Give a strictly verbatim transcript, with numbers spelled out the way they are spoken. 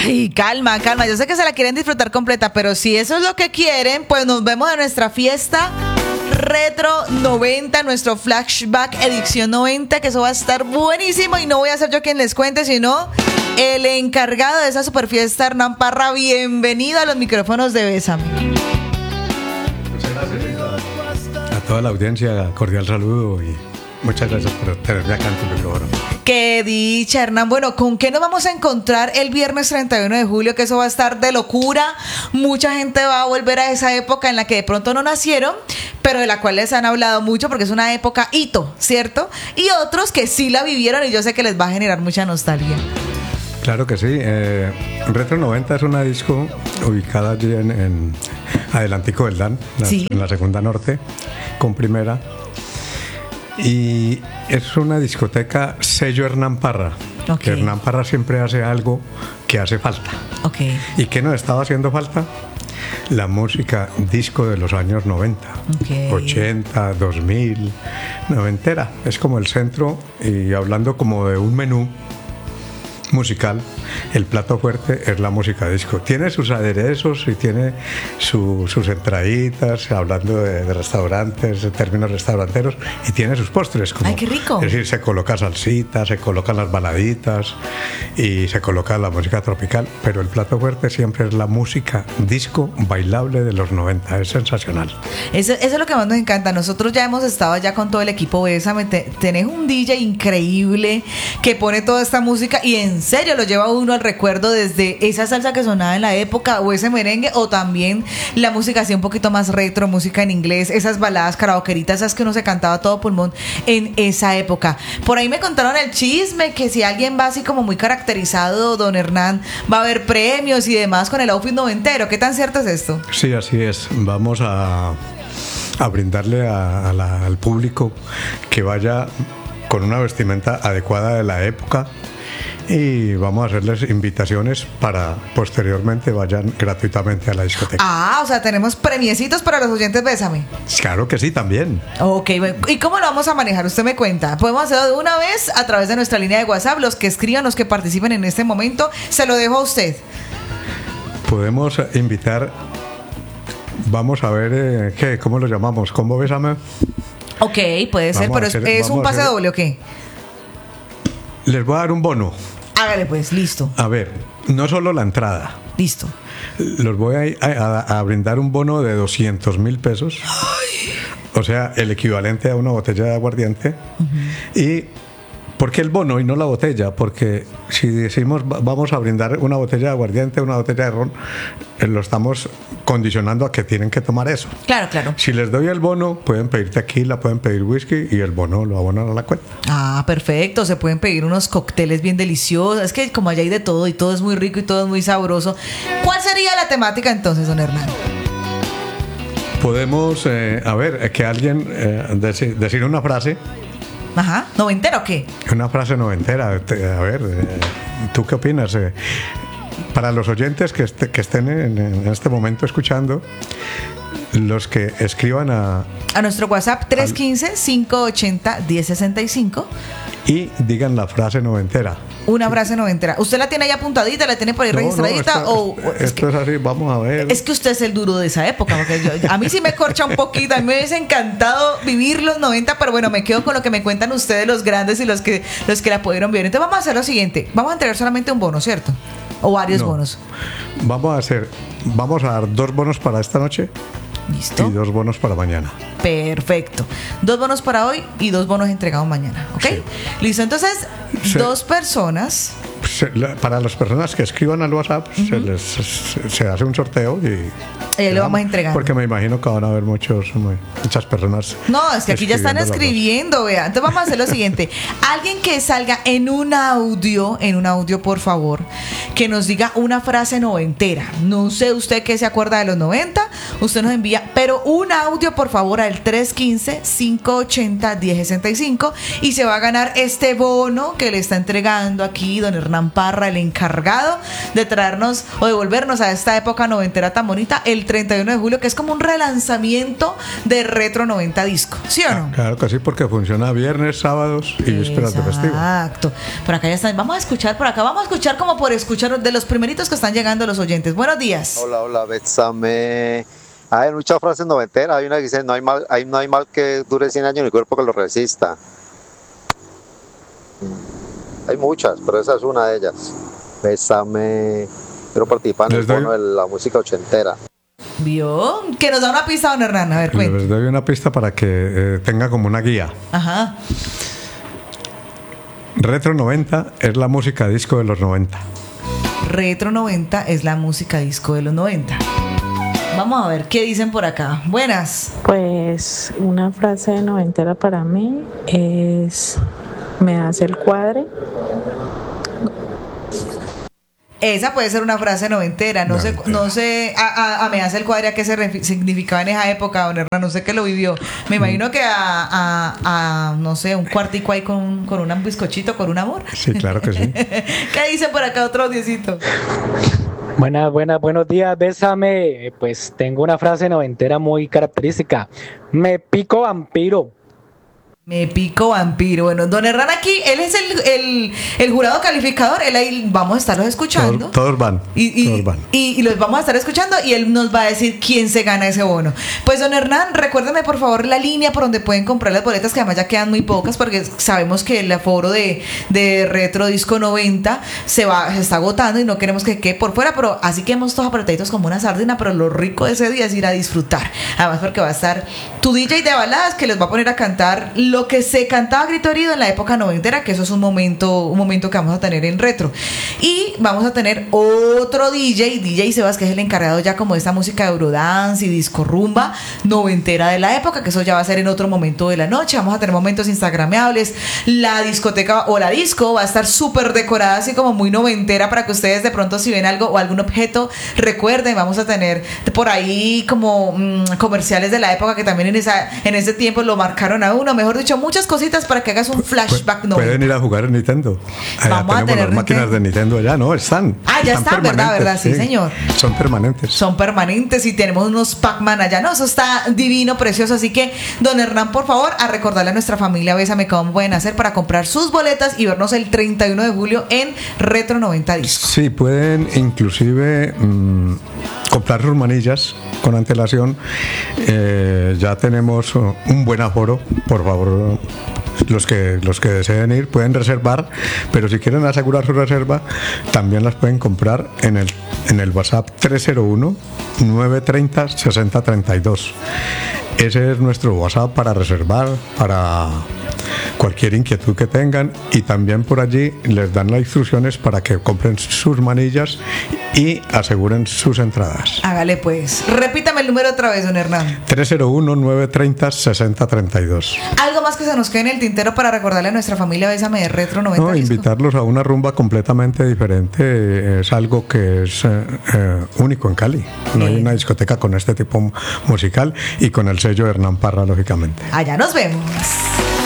Ay, calma, calma. Yo sé que se la quieren disfrutar completa, pero si eso es lo que quieren, pues nos vemos en nuestra fiesta Retro noventa, nuestro flashback edición noventa, que eso va a estar buenísimo y no voy a ser yo quien les cuente, sino el encargado de esa super fiesta, Hernán Parra. Bienvenido a los micrófonos de Bésame. Muchas gracias a toda la audiencia, cordial saludo y muchas gracias por tenerme acá en tu micrófono. Qué dicha, Hernán. Bueno, ¿con qué nos vamos a encontrar el viernes treinta y uno de julio? Que eso va a estar de locura. Mucha gente va a volver a esa época en la que de pronto no nacieron, pero de la cual les han hablado mucho porque es una época hito, ¿cierto? Y otros que sí la vivieron y yo sé que les va a generar mucha nostalgia. Claro que sí. Eh, Retro noventa es una disco ubicada allí en, en adelantico del D A N, la, sí. en la segunda norte, con primera. Y es una discoteca sello Hernán Parra. Okay. Que Hernán Parra siempre hace algo que hace falta. Okay. ¿Y qué nos estaba haciendo falta? La música disco de los años noventa, okay. ochenta, dos mil, noventera. Es como el centro, y hablando como de un menú musical, el plato fuerte es la música disco. Tiene sus aderezos y tiene su, sus entraditas, hablando de, de restaurantes, de términos restauranteros, y tiene sus postres. Como, ¡ay, qué rico! Es decir, se coloca salsita, se colocan las baladitas y se coloca la música tropical, pero el plato fuerte siempre es la música disco bailable de los noventa. Es sensacional. Eso, eso es lo que más nos encanta. Nosotros ya hemos estado allá con todo el equipo Bésame. Te, tenés un D J increíble que pone toda esta música y en serio lo lleva uno al recuerdo desde esa salsa que sonaba en la época o ese merengue, o también la música así un poquito más retro, música en inglés, esas baladas karaokeritas, esas que uno se cantaba a todo pulmón en esa época. Por ahí me contaron el chisme que si alguien va así como muy caracterizado, don Hernán, va a haber premios y demás con el outfit noventero. ¿Qué tan cierto es esto? Sí, así es. Vamos a, a brindarle a, a la, al público que vaya con una vestimenta adecuada de la época, y vamos a hacerles invitaciones para posteriormente vayan gratuitamente a la discoteca. Ah, o sea, tenemos premiecitos para los oyentes Bésame. Claro que sí, también. Ok, ¿y cómo lo vamos a manejar? Usted me cuenta. Podemos hacerlo de una vez a través de nuestra línea de WhatsApp. Los que escriban, los que participen en este momento, se lo dejo a usted. Podemos invitar, vamos a ver, eh, ¿qué? ¿Cómo lo llamamos? ¿Combo Bésame? Ok, puede ser, pero hacer, ¿es un pase hacer, doble o qué? Les voy a dar un bono. Hágale pues, listo. A ver, no solo la entrada. Listo. Los voy a, a, a brindar un bono de doscientos mil pesos. Ay. O sea, el equivalente a una botella de aguardiente. Uh-huh. Y ¿por qué el bono y no la botella? Porque si decimos vamos a brindar una botella de aguardiente, una botella de ron, lo estamos condicionando a que tienen que tomar eso. Claro, claro. Si les doy el bono, pueden pedir tequila, pueden pedir whisky y el bono lo abonan a la cuenta. Ah, perfecto. Se pueden pedir unos cócteles bien deliciosos. Es que como allá hay de todo y todo es muy rico y todo es muy sabroso. ¿Cuál sería la temática entonces, don Hernán? Podemos, eh, a ver, que alguien eh, decir, decir una frase. Ajá, ¿noventera o qué? Una frase noventera. A ver, ¿tú qué opinas? Para los oyentes que, est- que estén en, en este momento escuchando, los que escriban a... A nuestro WhatsApp tres uno cinco, cinco ocho cero, uno cero seis cinco y digan la frase noventera. Una frase noventera. ¿Usted la tiene ahí apuntadita, la tiene por ahí no, registradita? No, o, esto, es, esto que, es así, vamos a ver. Es que usted es el duro de esa época, porque yo, a mí sí me corcha un poquito, a mí me hubiese encantado vivir los noventa, pero bueno, me quedo con lo que me cuentan ustedes, los grandes y los que, los que la pudieron ver. Entonces vamos a hacer lo siguiente, vamos a entregar solamente un bono, ¿cierto? O varios no, bonos. Vamos a hacer, vamos a dar dos bonos para esta noche. Listo. Y dos bonos para mañana. Perfecto. Dos bonos para hoy y dos bonos entregados mañana. ¿Ok? Sí. Listo. Entonces, sí. dos personas. Se, la, para las personas que escriban al WhatsApp, uh-huh. se, les, se, se hace un sorteo y. Y lo vamos a entregar. Porque me imagino que van a haber muchos, muy, muchas personas. No, es que aquí ya están escribiendo, vea. Entonces vamos a hacer lo siguiente. Alguien que salga en un audio, en un audio, por favor, que nos diga una frase noventera. No sé usted qué se acuerda de los noventa, usted nos envía, pero un audio por favor al tres uno cinco, cinco ocho cero, uno cero seis cinco y se va a ganar este bono que le está entregando aquí don Hernán Parra, el encargado de traernos o devolvernos a esta época noventera tan bonita el treinta y uno de julio, que es como un relanzamiento de Retro noventa Disco, ¿sí o no? Claro que sí, porque funciona viernes, sábados y vísperas de festivo. Exacto. Por acá ya están. Vamos a escuchar por acá, vamos a escuchar como por escuchar de los primeritos que están llegando los oyentes. Buenos días. Hola, hola, Bésame. Hay muchas frases noventeras. Hay una que dice: no hay mal, hay, no hay mal que dure cien años ni cuerpo que lo resista. Hay muchas, pero esa es una de ellas. Bésame. Quiero participar en el bono de la música ochentera. ¿Vio? Que nos da una pista, don Hernán. A ver, cuéntame. Les doy una pista para que eh, tenga como una guía. Ajá. Retro noventa es la música disco de los noventa. Retro noventa es la música disco de los noventa. Vamos a ver qué dicen por acá. Buenas. Pues una frase noventera para mí es: me hace el cuadre. Esa puede ser una frase noventera. No, no sé, no sé a, a, a me hace el cuadre a qué se refi- significaba en esa época, don Hernán. No sé qué lo vivió. Me imagino que a, a, a no sé, un cuartico ahí con, con un bizcochito, con un amor. Sí, claro que sí. ¿Qué dicen por acá otro diecito? Buenas, buenas, buenos días, Bésame. Pues tengo una frase noventera muy característica. Me pico vampiro. Me pico vampiro. Bueno, don Hernán aquí, él es el, el, el jurado calificador. Él ahí vamos a estarlos escuchando. Todos, todos van. Y, y, todos van. Y, y los vamos a estar escuchando y él nos va a decir quién se gana ese bono. Pues don Hernán, recuérdame por favor la línea por donde pueden comprar las boletas, que además ya quedan muy pocas porque sabemos que el aforo de, de Retro Disco noventa se va, se está agotando y no queremos que quede por fuera, pero así que hemos todos apretaditos como una sardina, pero lo rico de ese día es ir a disfrutar. Además porque va a estar tu D J de baladas que les va a poner a cantar lo que se cantaba a grito herido en la época noventera, que eso es un momento, un momento que vamos a tener en Retro. Y vamos a tener otro D J, D J Sebas, que es el encargado ya como de esta música de Eurodance y disco rumba noventera de la época, que eso ya va a ser en otro momento de la noche. Vamos a tener momentos instagrameables. La discoteca o la disco va a estar súper decorada, así como muy noventera, para que ustedes de pronto si ven algo o algún objeto recuerden. Vamos a tener por ahí como mmm, comerciales de la época que también en esa en ese tiempo lo marcaron a uno. Mejor dicho, muchas cositas para que hagas un flashback. Pu- pueden ir a jugar en Nintendo. Allá Vamos a tener las máquinas de Nintendo allá, ¿no? Están. Ah, ya están, están ¿verdad? ¿Verdad? Sí, sí, señor. Son permanentes. Son permanentes y tenemos unos Pac-Man allá. No, eso está divino, precioso. Así que, don Hernán, por favor, a recordarle a nuestra familia Bésame cómo pueden hacer para comprar sus boletas y vernos el treinta y uno de julio en Retro noventa Disco. Sí, pueden inclusive mmm, comprar sus manillas con antelación. Eh, ya tenemos un buen aforo, por favor. Los que, los que deseen ir pueden reservar, pero si quieren asegurar su reserva, también las pueden comprar en el, en el WhatsApp tres cero uno, nueve tres cero, seis cero tres dos. Ese es nuestro WhatsApp para reservar, para cualquier inquietud que tengan, y también por allí les dan las instrucciones para que compren sus manillas y aseguren sus entradas. Hágale pues. Repítame el número otra vez, don Hernán. tres cero uno, nueve tres cero, seis cero tres dos. ¿Algo más que se nos quede en el tintero para recordarle a nuestra familia Bésame de Retro noventa? No, Disco? Invitarlos a una rumba completamente diferente. Es algo que es eh, eh, único en Cali. No hay una discoteca con este tipo musical y con el sello de Hernán Parra, lógicamente. Allá nos vemos.